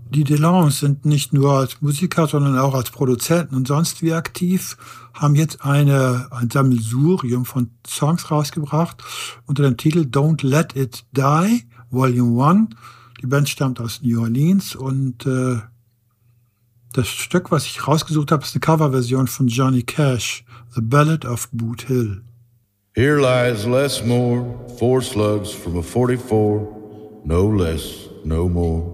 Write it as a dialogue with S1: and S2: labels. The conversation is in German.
S1: Die DeLonges sind nicht nur als Musiker, sondern auch als Produzenten und sonst wie aktiv, haben jetzt ein Sammelsurium von Songs rausgebracht unter dem Titel „Don't Let It Die Volume One". Die Band stammt aus New Orleans und, das Stück, was ich rausgesucht habe, ist eine Coverversion von Johnny Cash, „The Ballad of Boot Hill".
S2: Here lies Lesmore, 4 slugs from a 44, no less, no more.